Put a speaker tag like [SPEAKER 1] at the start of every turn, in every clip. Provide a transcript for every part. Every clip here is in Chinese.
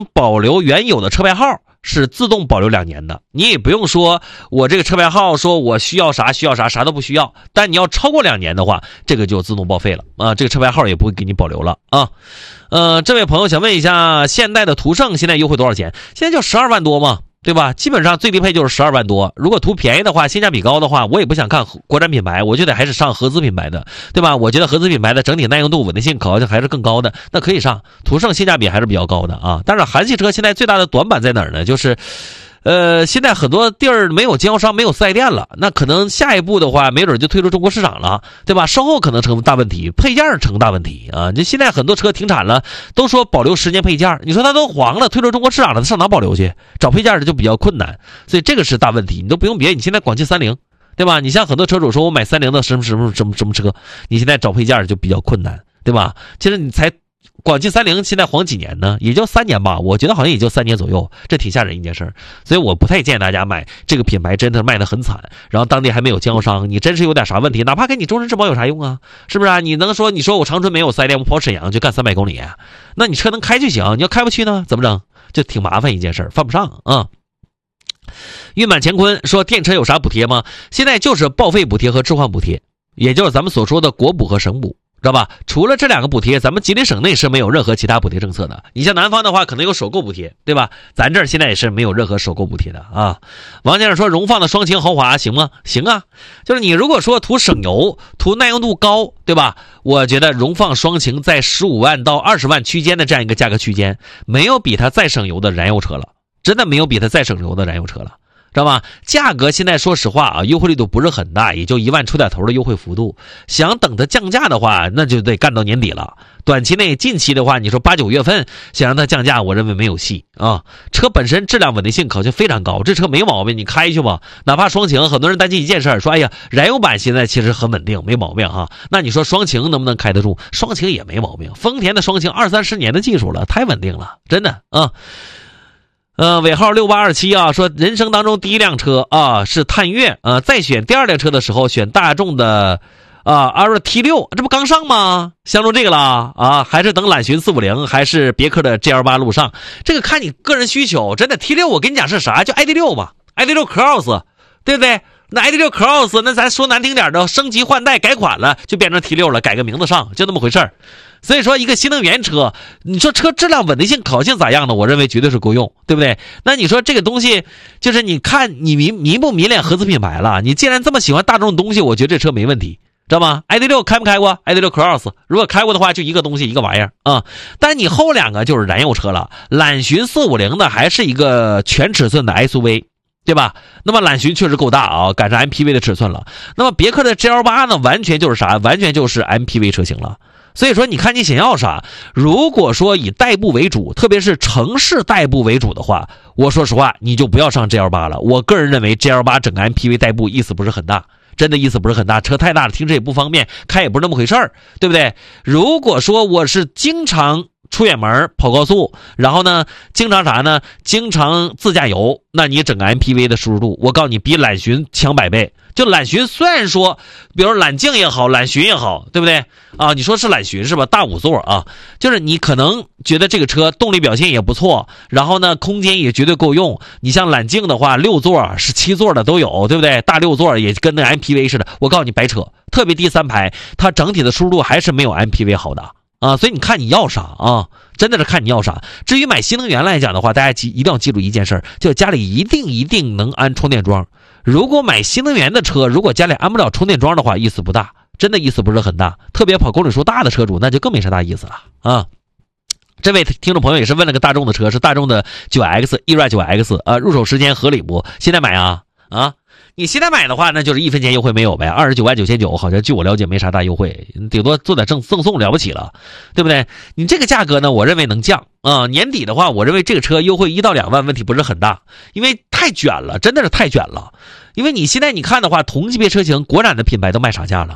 [SPEAKER 1] 保留原有的车牌号是自动保留2年的，你也不用说我这个车牌号说我需要啥啥都不需要，但你要超过2年的话，这个就自动报废了啊，这个车牌号也不会给你保留了啊。这位朋友想问一下，现代的途胜现在优惠多少钱？现在就12万多嘛，对吧？基本上最低配就是12万多。如果图便宜的话，性价比高的话，我也不想看国产品牌，我觉得还是上合资品牌的，对吧？我觉得合资品牌的整体耐用度、稳定性好像还是更高的，那可以上。途胜性价比还是比较高的啊。但是韩系车现在最大的短板在哪儿呢？就是现在很多地儿没有经销商，没有4S店了，那可能下一步的话，没准就退出中国市场了，对吧？售后可能成大问题，配件成大问题啊！这现在很多车停产了，都说保留10年配件，你说它都黄了，退出中国市场了，它上哪保留去？找配件的就比较困难，所以这个是大问题。你都不用别，你现在广汽30，对吧？你像很多车主说我买30的什么车，你现在找配件就比较困难，对吧？其实你才。广汽30现在黄几年呢？也就3年吧，我觉得好像也就3年左右，这挺吓人一件事儿。所以我不太建议大家买这个品牌，真的卖得很惨。然后当地还没有经销商，你真是有点啥问题，哪怕给你终身质保有啥用啊？是不是啊？你说我长春没有4S店，我跑沈阳就干300公里，那你车能开就行，你要开不去呢，怎么整？就挺麻烦一件事儿，犯不上啊。运满乾坤说电车有啥补贴吗？现在就是报废补贴和置换补贴，也就是咱们所说的国补和省补。知道吧？除了这2个补贴，咱们吉林省内是没有任何其他补贴政策的。你像南方的话，可能有首购补贴，对吧？咱这儿现在也是没有任何首购补贴的啊。王先生说，荣放的双擎豪华行吗？行啊，就是你如果说图省油、图耐用度高，对吧？我觉得荣放双擎在15万到20万区间的这样一个价格区间，没有比它再省油的燃油车了，真的没有比它再省油的燃油车了。知道吧？价格现在说实话啊，优惠力度不是很大，也就1万出点头的优惠幅度。想等它降价的话，那就得干到年底了。短期内、近期的话，你说8、9月份想让它降价，我认为没有戏啊。车本身质量稳定性考就非常高，这车没毛病，你开去吧。哪怕双擎，很多人担心一件事，说哎呀，燃油版现在其实很稳定，没毛病哈。那你说双擎能不能开得住？双擎也没毛病，丰田的双擎20、30年的技术了，太稳定了，真的啊。尾号6827啊，说人生当中第一辆车啊是探岳在选第2辆车的时候选大众的阿瑞 T6， 这不刚上吗？相中这个了啊，还是等揽巡450，还是别克的 GL8 路上？这个看你个人需求，真的 T6 我跟你讲是啥？就 ID.6 吧 ，ID.6 Cross， 对不对？那 ID.6 Cross 那咱说难听点的，升级换代改款了，就变成 T6 了，改个名字上，就那么回事儿。所以说一个新能源车，你说车质量稳定性考性咋样呢？我认为绝对是够用，对不对？那你说这个东西就是你看你迷不迷恋合资品牌了？你既然这么喜欢大众的东西，我觉得这车没问题，知道吗？ ID.6 开没开过 ID.6 Cross？ 如果开过的话，就一个东西一个玩意儿啊。但你后2个就是燃油车了，揽巡450的还是一个全尺寸的 SUV，对吧？那么揽巡确实够大啊，赶上 MPV 的尺寸了。那么别克的 GL8 呢，完全就是啥？完全就是 MPV 车型了。所以说你看你想要啥，如果说以代步为主，特别是城市代步为主的话，我说实话你就不要上 GL8 了。我个人认为 GL8 整个 MPV 代步意思不是很大，真的意思不是很大，车太大了，停车也不方便，开也不是那么回事儿，对不对？如果说我是经常出远门跑高速，然后呢经常啥呢？经常自驾游，那你整个 MPV 的舒适度，我告诉你比揽巡强100倍。就揽巡虽然说比如揽境也好，揽巡也好，对不对啊？你说是揽巡是吧？大5座啊，就是你可能觉得这个车动力表现也不错，然后呢空间也绝对够用。你像揽境的话6座17座的都有，对不对？大6座也跟那 MPV 似的，我告诉你白扯，特别第3排它整体的舒适度还是没有 MPV 好的啊。所以你看你要啥啊，真的是看你要啥。至于买新能源来讲的话，大家一定要记住一件事，就家里一定能安充电桩。如果买新能源的车，如果家里安不了充电桩的话，意思不大，真的意思不是很大。特别跑公里数大的车主，那就更没啥大意思了啊。这位听众朋友也是问了个大众的车，是大众的 9X E-Ride 9X 入手时间合理不？现在买啊？你现在买的话，那就是1分钱优惠没有呗，29万9千9，好像据我了解没啥大优惠，顶多做点赠送了不起了，对不对？你这个价格呢，我认为能降啊。年底的话，我认为这个车优惠1到2万问题不是很大，因为太卷了，真的是太卷了。因为你现在你看的话，同级别车型国产的品牌都卖啥价了？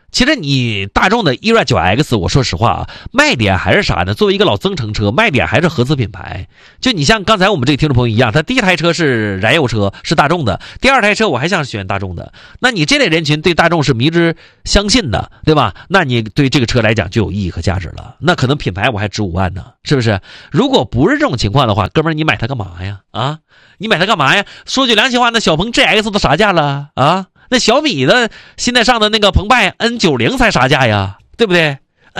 [SPEAKER 1] 其实你大众的 E-9X， 我说实话啊，卖点还是啥呢？作为一个老增程车，卖点还是合资品牌。就你像刚才我们这个听众朋友一样，他第一台车是燃油车，是大众的，第二台车我还想选大众的。那你这类人群对大众是迷之相信的，对吧？那你对这个车来讲就有意义和价值了。那可能品牌我还值5万呢，是不是？如果不是这种情况的话，哥们儿你买它干嘛呀？啊，你买它干嘛呀？说句良心话，那小鹏 GX 都啥价了啊？那小米的现在上的那个澎湃 N90 才啥价呀，对不对？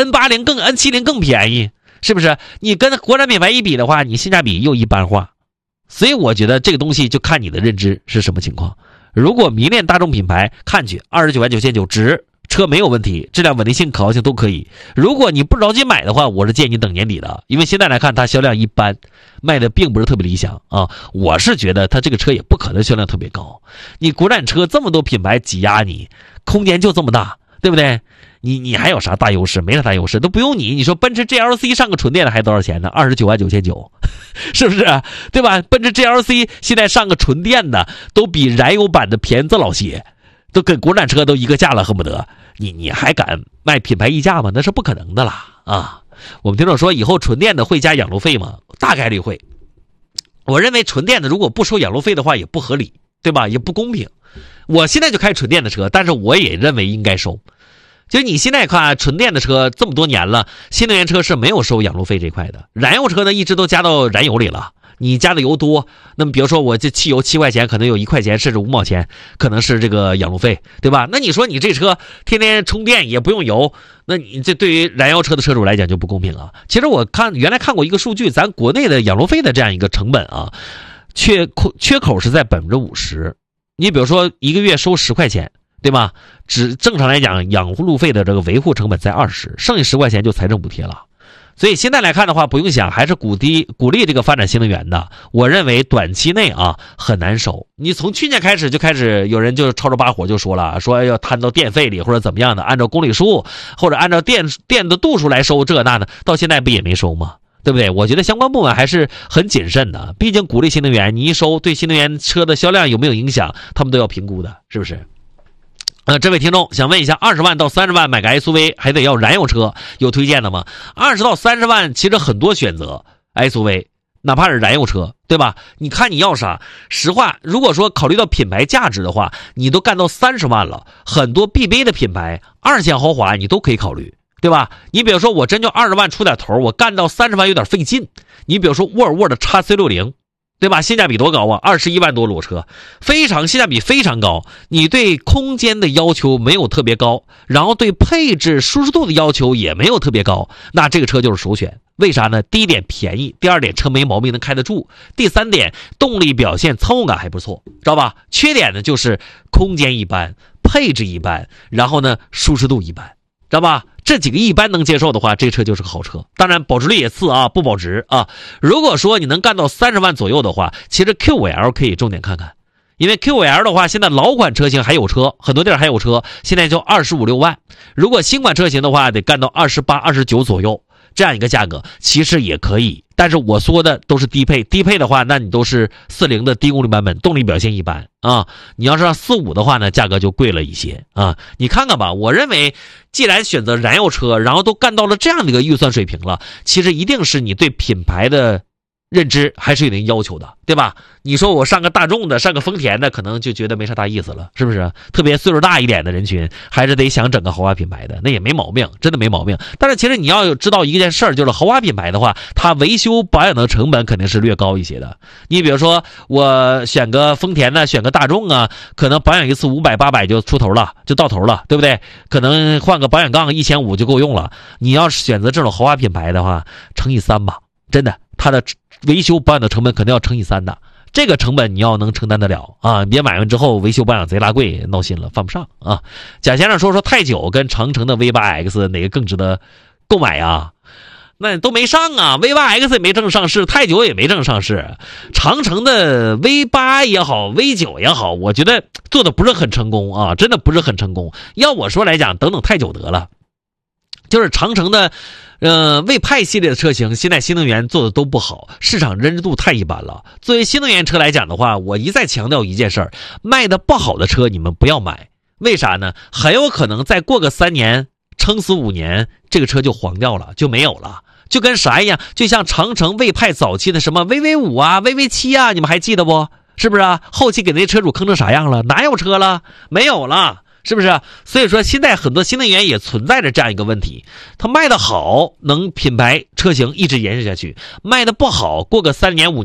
[SPEAKER 1] N70 更便宜，是不是？你跟国产品牌一比的话，你性价比又一般化。所以我觉得这个东西就看你的认知是什么情况。如果迷恋大众品牌，看去29.999值，车没有问题，质量稳定性可靠性都可以。如果你不着急买的话，我是建议你等年底的，因为现在来看它销量一般，卖的并不是特别理想啊。我是觉得它这个车也不可能销量特别高，你国产车这么多品牌挤压你，空间就这么大，对不对？你还有啥大优势？没啥大优势，都不用你。你说奔驰 GLC 上个纯电的还多少钱呢？29.999，是不是？对吧？奔驰 GLC 现在上个纯电的都比燃油版的便宜这老些，都跟国产车都一个价了，恨不得。你还敢卖品牌溢价吗？那是不可能的啦啊！我们听众说以后纯电的会加养路费吗？大概率会。我认为纯电的如果不收养路费的话也不合理，对吧？也不公平。我现在就开纯电的车，但是我也认为应该收。就是你现在看纯电的车这么多年了，新能源车是没有收养路费这块的，燃油车呢一直都加到燃油里了。你加的油多，那么比如说我这汽油7块钱，可能有1块钱甚至5毛钱可能是这个养路费，对吧？那你说你这车天天充电也不用油，那你这对于燃油车的车主来讲就不公平了。其实我原来看过一个数据，咱国内的养路费的这样一个成本啊，缺口是在50%。你比如说一个月收10块钱，对吧？正常来讲养路费的这个维护成本在20，剩下10块钱就财政补贴了。所以现在来看的话，不用想，还是鼓励这个发展新能源的。我认为短期内啊很难收。你从去年开始就开始有人就吵着把火就说了，说要摊到电费里或者怎么样的，按照公里数或者按照电的度数来收这那的，到现在不也没收吗？对不对？我觉得相关部门还是很谨慎的，毕竟鼓励新能源，你一收对新能源车的销量有没有影响，他们都要评估的，是不是？这位听众想问一下，20万到30万买个 SUV 还得要燃油车，有推荐的吗？20到30万其实很多选择 SUV， 哪怕是燃油车，对吧？你看你要啥？实话，如果说考虑到品牌价值的话，你都干到30万了，很多必备的品牌2线豪华你都可以考虑，对吧？你比如说我真就20万出点头，我干到30万有点费劲。你比如说沃尔沃的 XC60，对吧？性价比多高啊！21万多裸车，性价比非常高。你对空间的要求没有特别高，然后对配置舒适度的要求也没有特别高，那这个车就是首选。为啥呢？第一点便宜，第二点车没毛病能开得住，第三点动力表现操控感还不错，知道吧？缺点呢就是空间一般，配置一般，然后呢舒适度一般，知道吧？这几个一般能接受的话，这车就是个好车。当然保值率也次啊，不保值啊。如果说你能干到30万左右的话，其实 Q5L 可以重点看看，因为 Q5L 的话，现在老款车型还有车，很多地儿还有车，现在就25、6万。如果新款车型的话，得干到28、29左右。这样一个价格其实也可以，但是我说的都是低配的话，那你都是40的低功率版本，动力表现一般啊。你要是让45的话呢，价格就贵了一些啊。你看看吧，我认为既然选择燃油车，然后都干到了这样的一个预算水平了，其实一定是你对品牌的认知还是有点要求的，对吧？你说我上个大众的，上个丰田的，可能就觉得没啥大意思了，是不是？特别岁数大一点的人群，还是得想整个豪华品牌的，那也没毛病，真的没毛病。但是其实你要知道一件事儿，就是豪华品牌的话，它维修保养的成本肯定是略高一些的。你比如说我选个丰田呢，选个大众啊，可能保养一次500、800就出头了，就到头了，对不对？可能换个保险杠1500就够用了。你要是选择这种豪华品牌的话，乘以3吧，真的。它的维修保养的成本肯定要乘以3的，这个成本你要能承担得了啊！别买完之后维修保养贼拉贵，闹心了，犯不上啊！贾先生说泰9跟长城的 V8X 哪个更值得购买啊？那都没上啊 ，V8X 也没正上市，泰9也没正上市，长城的 V8 也好 ，V9 也好，我觉得做的不是很成功啊，真的不是很成功。要我说来讲，等泰9得了。就是长城的魏派系列的车型，现在新能源做的都不好，市场认知度太一般了。作为新能源车来讲的话，我一再强调一件事儿，卖的不好的车你们不要买， 为啥呢？很有可能再过个3年，撑死5年，这个车就黄掉了，就没有了。就跟啥一样？就像长城魏派早期的什么 VV5 啊、VV7 啊，你们还记得不？是不是啊？后期给那些车主坑成啥样了？哪有车了？没有了。是不是？所以说现在很多新能源也存在着这样一个问题，它卖得好，能品牌车型一直延续下去；卖得不好，过个3年5年。